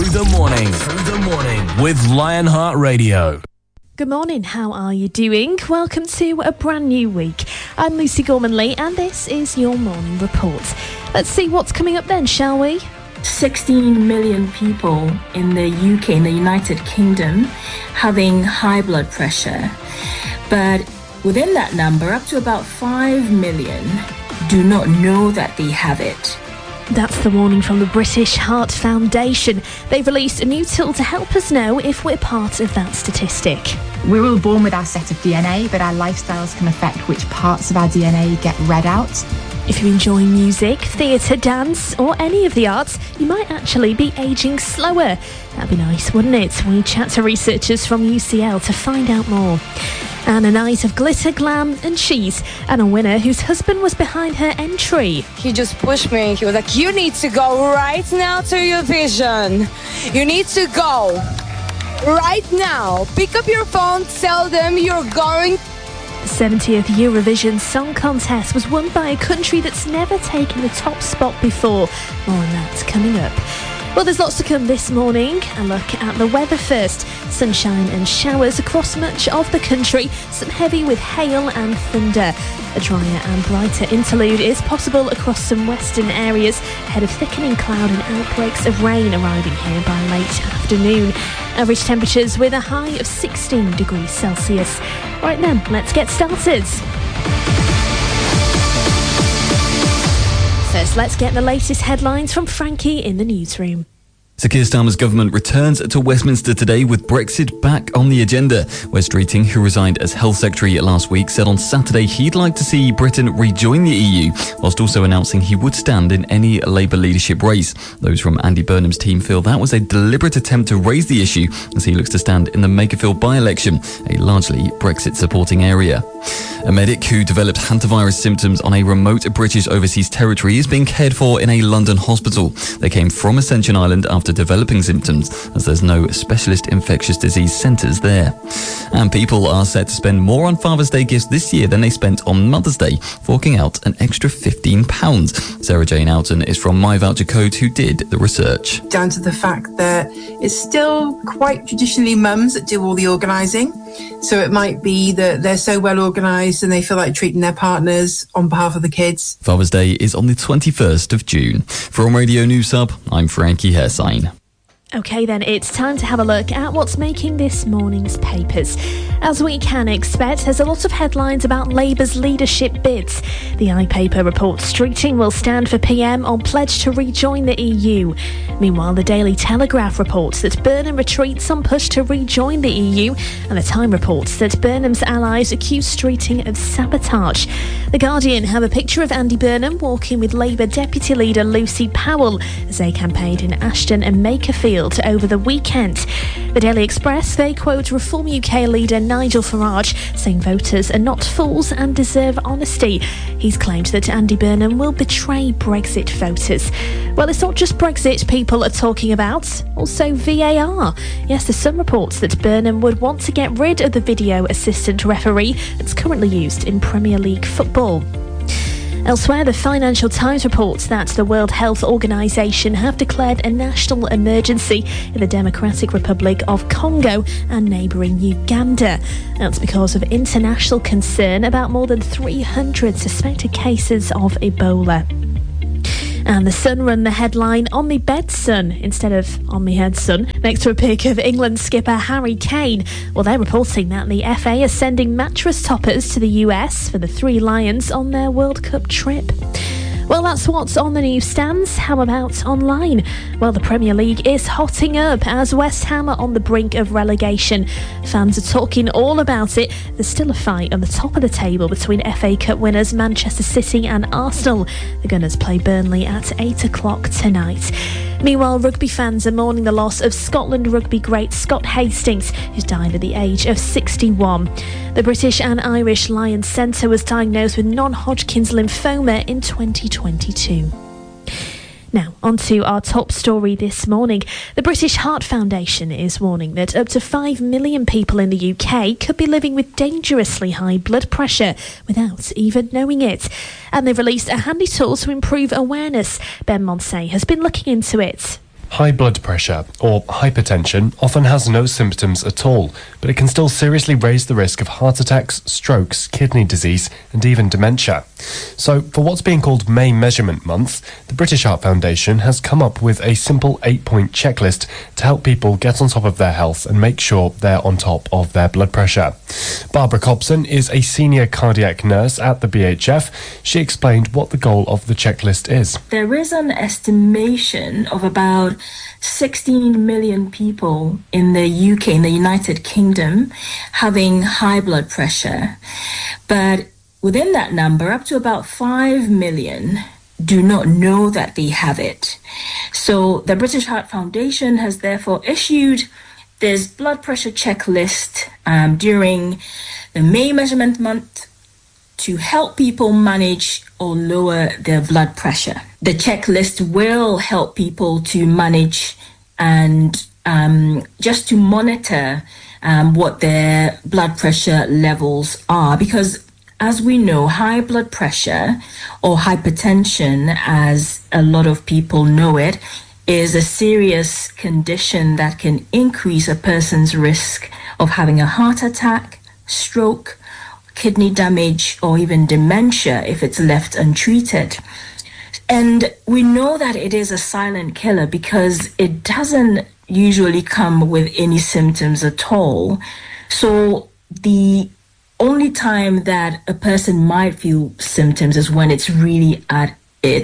Through the morning with Lionheart Radio. Good morning, how are you doing? Welcome to a brand new week. I'm Lucy Gorman-Lee and this is your morning report. Let's see what's coming up then, shall we? 16 million people in the UK, in the United Kingdom, having high blood pressure. But within that number, up to about 5 million do not know that they have it. That's the warning from the British Heart Foundation. They've released a new tool to help us know if we're part of that statistic. We're all born with our set of DNA, but our lifestyles can affect which parts of our DNA get read out. If you enjoy music, theatre, dance or any of the arts, you might actually be ageing slower. That'd be nice, wouldn't it? We chat to researchers from UCL to find out more. And a night of glitter, glam and cheese. And a winner whose husband was behind her entry. He just pushed me. He was like, you need to go right now to your vision. You need to go right now. Pick up your phone, tell them you're going. 70th Eurovision Song Contest was won by a country that's never taken the top spot before. More on that coming up. Well, there's lots to come this morning. A look at the weather first. Sunshine and showers across much of the country. Some heavy with hail and thunder. A drier and brighter interlude is possible across some western areas ahead of thickening cloud and outbreaks of rain arriving here by late afternoon. Average temperatures with a high of 16 degrees Celsius. Right then, let's get started. First, let's get the latest headlines from Frankie in the newsroom. Sir Keir Starmer's government returns to Westminster today with Brexit back on the agenda. Wes Streeting, who resigned as Health Secretary last week, said on Saturday he'd like to see Britain rejoin the EU, whilst also announcing he would stand in any Labour leadership race. Those from Andy Burnham's team feel that was a deliberate attempt to raise the issue as he looks to stand in the Makerfield by-election, a largely Brexit-supporting area. A medic who developed hantavirus symptoms on a remote British overseas territory is being cared for in a London hospital. They came from Ascension Island after developing symptoms, as there's no specialist infectious disease centres there. And people are set to spend more on Father's Day gifts this year than they spent on Mother's Day, forking out an extra £15. Sarah Jane Oughton is from My Voucher Code, who did the research. Down to the fact that it's still quite traditionally mums that do all the organising. So it might be that they're so well organised and they feel like treating their partners on behalf of the kids. Father's Day is on the 21st of June. From Radio News Hub, I'm Frankie Hairsign. OK then, it's time to have a look at what's making this morning's papers. As we can expect, there's a lot of headlines about Labour's leadership bids. The iPaper reports Streeting will stand for PM on pledge to rejoin the EU. Meanwhile, the Daily Telegraph reports that Burnham retreats on push to rejoin the EU, and the Time reports that Burnham's allies accuse Streeting of sabotage. The Guardian have a picture of Andy Burnham walking with Labour Deputy Leader Lucy Powell as they campaigned in Ashton and Makerfield over the weekend. The Daily Express, they quote Reform UK leader Nigel Farage, saying voters are not fools and deserve honesty. He's claimed that Andy Burnham will betray Brexit voters. Well, it's not just Brexit people are talking about, also VAR. Yes, the Sun reports that Burnham would want to get rid of the video assistant referee that's currently used in Premier League football. Elsewhere, the Financial Times reports that the World Health Organization have declared a national emergency in the Democratic Republic of Congo and neighbouring Uganda. That's because of international concern about more than 300 suspected cases of Ebola. And the Sun run the headline on me bed son instead of on me head son, next to a pic of England skipper Harry Kane. Well, they're reporting that the FA is sending mattress toppers to the US for the Three Lions on their World Cup trip. Well, that's what's on the newsstands. How about online? Well, the Premier League is hotting up as West Ham are on the brink of relegation. Fans are talking all about it. There's still a fight on the top of the table between FA Cup winners Manchester City and Arsenal. The Gunners play Burnley at 8 o'clock tonight. Meanwhile, rugby fans are mourning the loss of Scotland rugby great Scott Hastings, who's died at the age of 61. The British and Irish Lions centre was diagnosed with non-Hodgkin's lymphoma in 2022. Now, on to our top story this morning. The British Heart Foundation is warning that up to 5 million people in the UK could be living with dangerously high blood pressure without even knowing it. And they've released a handy tool to improve awareness. Ben Monsey has been looking into it. High blood pressure, or hypertension, often has no symptoms at all, but it can still seriously raise the risk of heart attacks, strokes, kidney disease, and even dementia. So, for what's being called May Measurement Month, the British Heart Foundation has come up with a simple 8-point checklist to help people get on top of their health and make sure they're on top of their blood pressure. Barbara Cobson is a senior cardiac nurse at the BHF. She explained what the goal of the checklist is. There is an estimation of about 16 million people in the UK, in the United Kingdom, having high blood pressure. But within that number, up to about 5 million do not know that they have it. So the British Heart Foundation has therefore issued this blood pressure checklist during the May Measurement Month to help people manage or lower their blood pressure. The checklist will help people to manage and just to monitor what their blood pressure levels are, because as we know, high blood pressure, or hypertension as a lot of people know it, is a serious condition that can increase a person's risk of having a heart attack, stroke, kidney damage, or even dementia if it's left untreated. And we know that it is a silent killer because it doesn't usually come with any symptoms at all. So the only time that a person might feel symptoms is when it's really at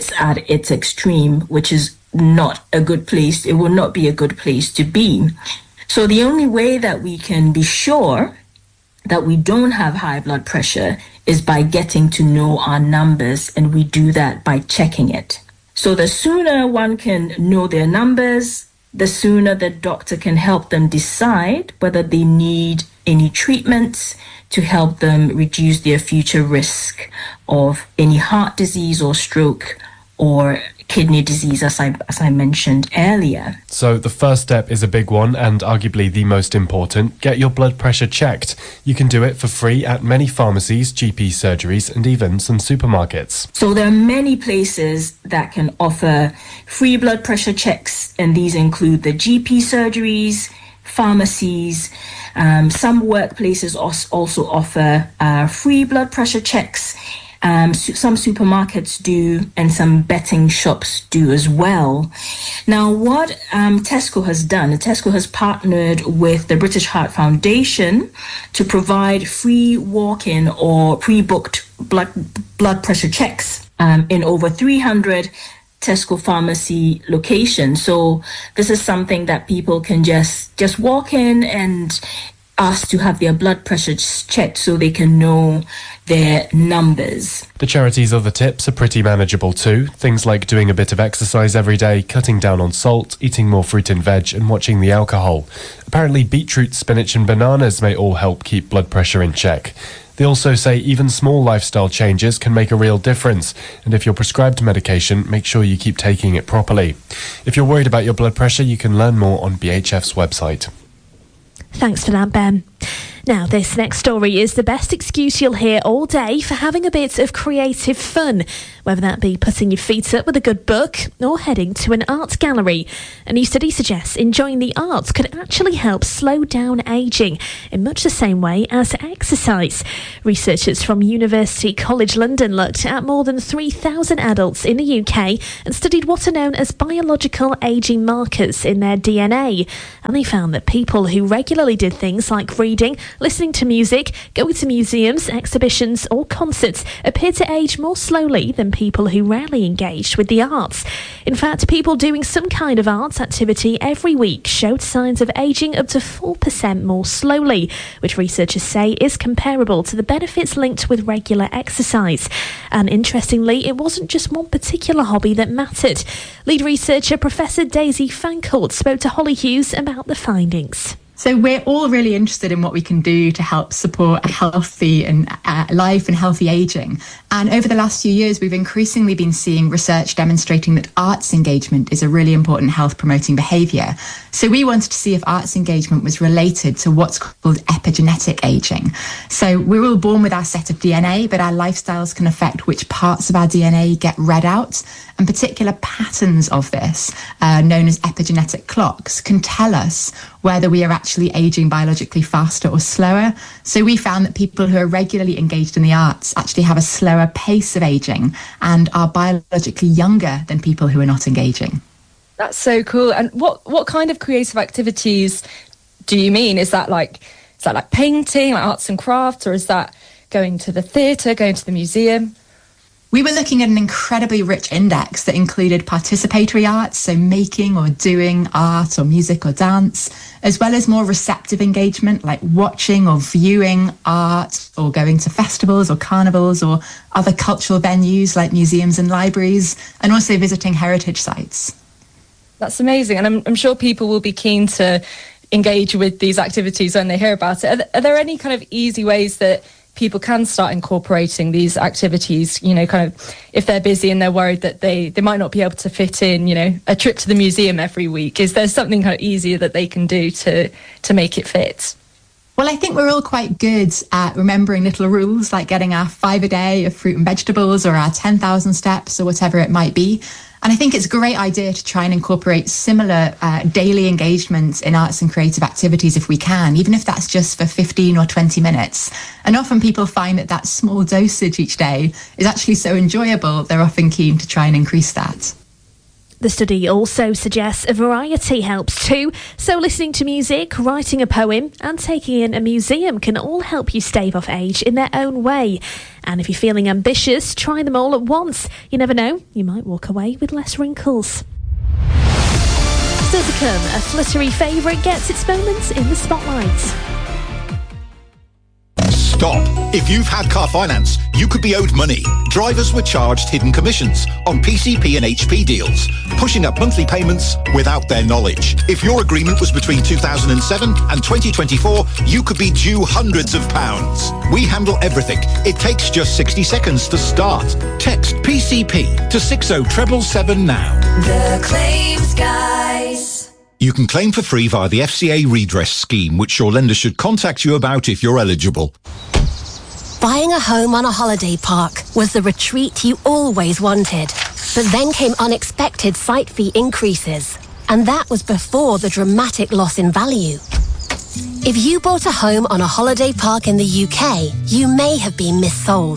its extreme, which is not a good place. It will not be a good place to be. So the only way that we can be sure that we don't have high blood pressure is by getting to know our numbers, and we do that by checking it. So the sooner one can know their numbers, the sooner the doctor can help them decide whether they need any treatments to help them reduce their future risk of any heart disease or stroke or kidney disease, as I mentioned earlier. So the first step is a big one and arguably the most important. Get your blood pressure checked. You can do it for free at many pharmacies, GP surgeries, and even some supermarkets. So there are many places that can offer free blood pressure checks, and these include the GP surgeries, pharmacies. Some workplaces also offer free blood pressure checks. Some supermarkets do, and some betting shops do as well. Now, what Tesco has done, Tesco has partnered with the British Heart Foundation to provide free walk-in or pre-booked blood pressure checks in over 300 Tesco pharmacy locations. So this is something that people can just walk in and ask to have their blood pressure checked so they can know their numbers. The charity's other tips are pretty manageable too. Things like doing a bit of exercise every day, cutting down on salt, eating more fruit and veg, and watching the alcohol. Apparently beetroot, spinach and bananas may all help keep blood pressure in check. They also say even small lifestyle changes can make a real difference, and if you're prescribed medication, make sure you keep taking it properly. If you're worried about your blood pressure, you can learn more on BHF's website. Thanks for that, Ben. Now, this next story is the best excuse you'll hear all day for having a bit of creative fun, whether that be putting your feet up with a good book or heading to an art gallery. A new study suggests enjoying the arts could actually help slow down ageing in much the same way as exercise. Researchers from University College London looked at more than 3,000 adults in the UK and studied what are known as biological ageing markers in their DNA. And they found that people who regularly did things like reading, listening to music, going to museums, exhibitions or concerts appeared to age more slowly than people who rarely engaged with the arts. In fact, people doing some kind of arts activity every week showed signs of ageing up to 4% more slowly, which researchers say is comparable to the benefits linked with regular exercise. And interestingly, it wasn't just one particular hobby that mattered. Lead researcher Professor Daisy Fancourt spoke to Holly Hughes about the findings. So we're all really interested in what we can do to help support a healthy and life and healthy ageing. And over the last few years, we've increasingly been seeing research demonstrating that arts engagement is a really important health promoting behaviour. So we wanted to see if arts engagement was related to what's called epigenetic ageing. So we're all born with our set of DNA, but our lifestyles can affect which parts of our DNA get read out. And particular patterns of this, known as epigenetic clocks, can tell us whether we are actually aging biologically faster or slower. So we found that people who are regularly engaged in the arts actually have a slower pace of aging and are biologically younger than people who are not engaging. That's so cool. And what kind of creative activities do you mean? Is that like painting, like arts and crafts, or is that going to the theatre, going to the museum? We were looking at an incredibly rich index that included participatory arts, so making or doing art or music or dance, as well as more receptive engagement like watching or viewing art or going to festivals or carnivals or other cultural venues like museums and libraries, and also visiting heritage sites. That's amazing. And I'm sure people will be keen to engage with these activities when they hear about it. Are there any kind of easy ways that people can start incorporating these activities, you know, kind of if they're busy and they're worried that they might not be able to fit in, you know, a trip to the museum every week? Is there something kind of easier that they can do to make it fit? Well, I think we're all quite good at remembering little rules, like getting our 5 a day of fruit and vegetables or our 10,000 steps or whatever it might be. And I think it's a great idea to try and incorporate similar daily engagement in arts and creative activities if we can, even if that's just for 15 or 20 minutes. And often people find that small dosage each day is actually so enjoyable, they're often keen to try and increase that. The study also suggests a variety helps too, so listening to music, writing a poem and taking in a museum can all help you stave off age in their own way. And if you're feeling ambitious, try them all at once. You never know, you might walk away with less wrinkles. Still to come, a fluttery favourite gets its moments in the spotlight. Stop. If you've had car finance, you could be owed money. Drivers were charged hidden commissions on PCP and HP deals, pushing up monthly payments without their knowledge. If your agreement was between 2007 and 2024, you could be due hundreds of pounds. We handle everything. It takes just 60 seconds to start. Text PCP to 60777 now. The Claims Guys. You can claim for free via the FCA redress scheme, which your lender should contact you about if you're eligible. Buying a home on a holiday park was the retreat you always wanted. But then came unexpected site fee increases. And that was before the dramatic loss in value. If you bought a home on a holiday park in the UK, you may have been missold.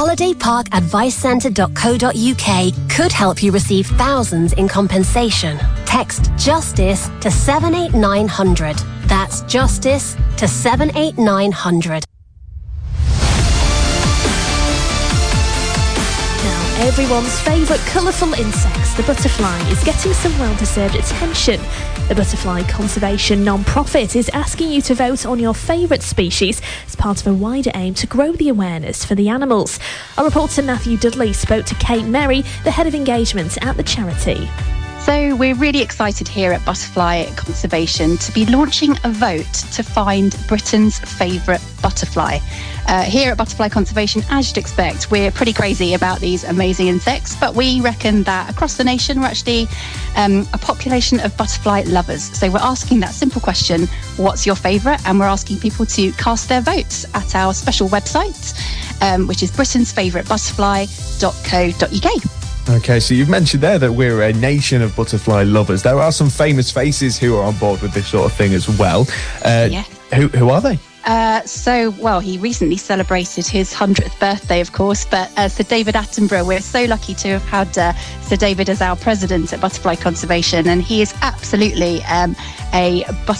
holidayparkadvicecentre.co.uk could help you receive thousands in compensation. Text JUSTICE to 78900. That's JUSTICE to 78900. Everyone's favourite colourful insects, the butterfly, is getting some well-deserved attention. The Butterfly Conservation non-profit is asking you to vote on your favourite species as part of a wider aim to grow the awareness for the animals. Our reporter Matthew Dudley spoke to Kate Merry, the head of engagement at the charity. So we're really excited here at Butterfly Conservation to be launching a vote to find Britain's favourite butterfly. Here at Butterfly Conservation, as you'd expect, we're pretty crazy about these amazing insects, but we reckon that across the nation we're actually a population of butterfly lovers. So we're asking that simple question, what's your favourite? And we're asking people to cast their votes at our special website, which is britain'sfavouriteButterfly.co.uk. Okay, so you've mentioned there that we're a nation of butterfly lovers. There are some famous faces who are on board with this sort of thing as well. Yeah. Who are they? He recently celebrated his 100th birthday, of course, but Sir David Attenborough, we're so lucky to have had Sir David as our president at Butterfly Conservation, and he is absolutely a butterfly